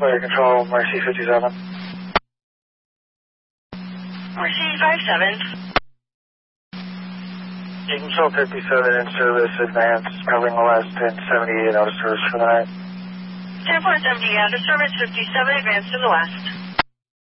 Fire control, Mercy 57. Mercy 57. Eagle Control 57 in service, advance, covering the last 1078 out of service for the night. 10.78 out of service, 57, advance to the west.